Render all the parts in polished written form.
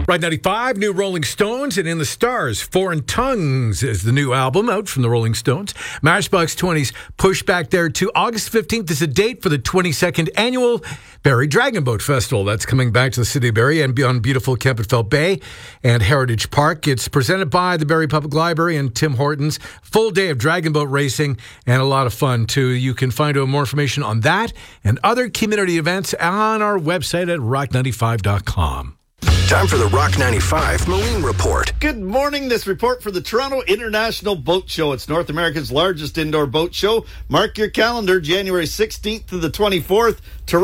Right 95, new Rolling Stones, and In the Stars, Foreign Tongues is the new album out from the Rolling Stones. Matchbox 20's pushed back there to August 15th is a date for the 22nd annual Barrie Dragon Boat Festival. That's coming back to the city of Barrie and on beautiful Kempenfelt Bay and Heritage Park. It's presented by the Barrie Public Library and Tim Hortons. Full day of dragon boat racing and a lot of fun, too. You can find out more information on that and other community events on our website at rock95.com. Time for the Rock 95 Marine Report. Good morning. This report for the Toronto International Boat Show. It's North America's largest indoor boat show. Mark your calendar, January 16th to the 24th,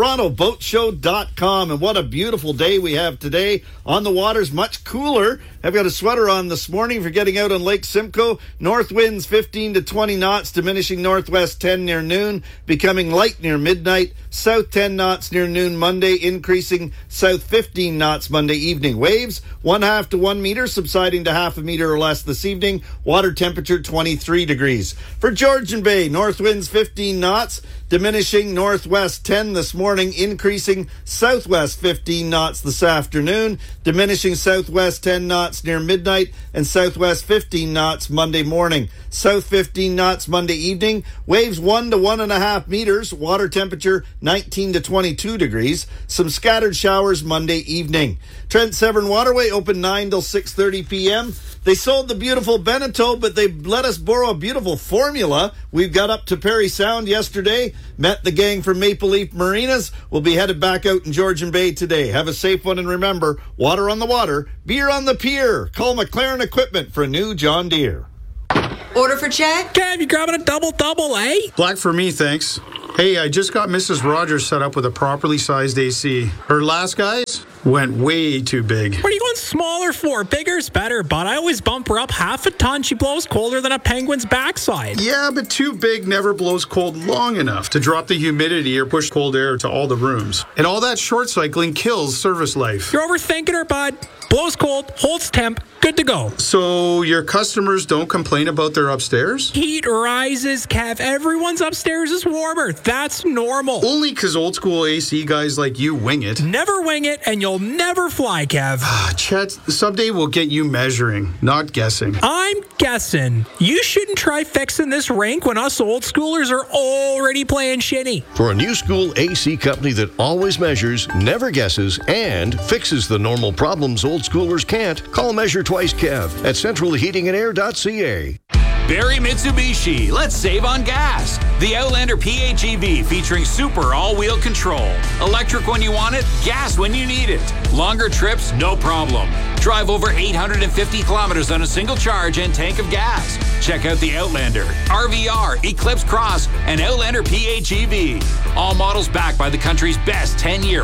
TorontoBoatShow.com. And what a beautiful day we have today. On the water's much cooler. I've got a sweater on this morning for getting out on Lake Simcoe. North winds 15 to 20 knots, diminishing northwest 10 near noon, becoming light near midnight. South 10 knots near noon Monday, increasing south 15 knots Monday evening. Waves 1/2 to 1 meter, subsiding to 1/2 meter or less this evening. Water temperature 23 degrees. For Georgian Bay, north winds 15 knots, diminishing northwest 10 this morning, increasing southwest 15 knots this afternoon, diminishing southwest 10 knots near midnight, and southwest 15 knots Monday morning. South 15 knots Monday evening, waves 1 to 1.5 meters, water temperature 19 to 22 degrees, some scattered showers Monday evening. Trent Severn Waterway open 9 till 6:30 p.m. They sold the beautiful Beneteau, but they let us borrow a beautiful Formula. We've got up to Perry Sound yesterday, met the gang from Maple Leaf Marinas. We'll be headed back out in Georgian Bay today. Have a safe one, and remember, water on the water, beer on the pier. Call McLaren Equipment for a new John Deere. Order for Jack? Kev, you grabbing a double, eh? Black for me, thanks. Hey, I just got Mrs. Rogers set up with a properly sized AC. Her last guys went way too big. What are you going smaller for? Bigger's better, but I always bump her up half a ton. She blows colder than a penguin's backside. Yeah, but too big never blows cold long enough to drop the humidity or push cold air to all the rooms. And all that short cycling kills service life. You're overthinking her, bud. Blows cold, holds temp, good to go. So your customers don't complain about their upstairs? Heat rises, Kev. Everyone's upstairs is warmer. That's normal. Only because old school AC guys like you wing it. Never wing it, and you'll never fly, Kev. Chet, someday we'll get you measuring, not guessing. I'm guessing. You shouldn't try fixing this rink when us old schoolers are already playing shinny. For a new school AC company that always measures, never guesses, and fixes the normal problems old schoolers can't, call Measure Twice Kev at centralheatingandair.ca. Barrie Mitsubishi, let's save on gas. The Outlander PHEV featuring super all-wheel control. Electric when you want it, gas when you need it. Longer trips, no problem. Drive over 850 kilometers on a single charge and tank of gas. Check out the Outlander, RVR, Eclipse Cross, and Outlander PHEV. All models backed by the country's best 10-year,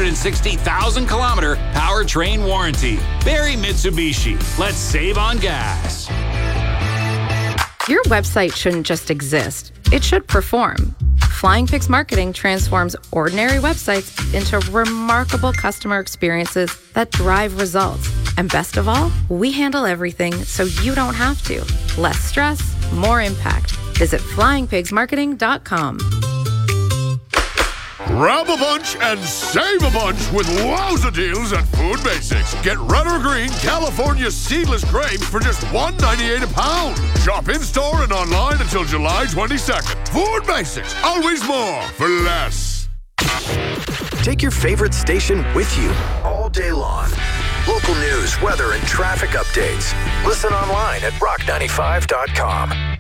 160,000 kilometer powertrain warranty. Barrie Mitsubishi, let's save on gas. Your website shouldn't just exist. It should perform. Flying Pigs Marketing transforms ordinary websites into remarkable customer experiences that drive results. And best of all, we handle everything so you don't have to. Less stress, more impact. Visit flyingpigsmarketing.com. Grab a bunch and save a bunch with wowza deals at Food Basics. Get red or green California seedless grapes for just $1.98 a pound. Shop in-store and online until July 22nd. Food Basics, always more for less. Take your favorite station with you all day long. Local news, weather, and traffic updates. Listen online at rock95.com.